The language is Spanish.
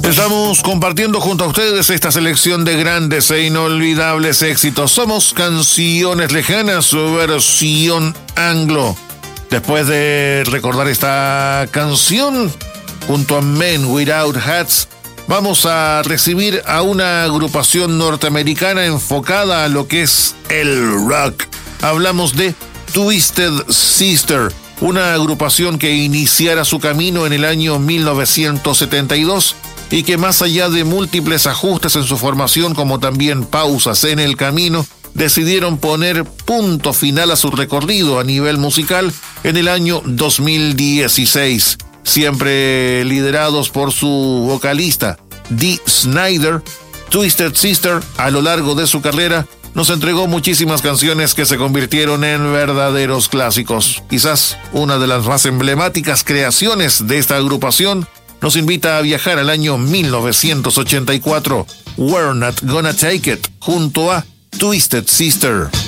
Estamos compartiendo junto a ustedes esta selección de grandes e inolvidables éxitos. Somos Canciones Lejanas, su versión anglo. Después de recordar esta canción, junto a Men Without Hats, vamos a recibir a una agrupación norteamericana enfocada a lo que es el rock. Hablamos de Twisted Sister, una agrupación que iniciara su camino en el año 1972 y que, más allá de múltiples ajustes en su formación como también pausas en el camino, decidieron poner punto final a su recorrido a nivel musical en el año 2016. Siempre liderados por su vocalista, Dee Snider, Twisted Sister, a lo largo de su carrera, nos entregó muchísimas canciones que se convirtieron en verdaderos clásicos. Quizás una de las más emblemáticas creaciones de esta agrupación nos invita a viajar al año 1984, We're Not Gonna Take It, junto a Twisted Sister.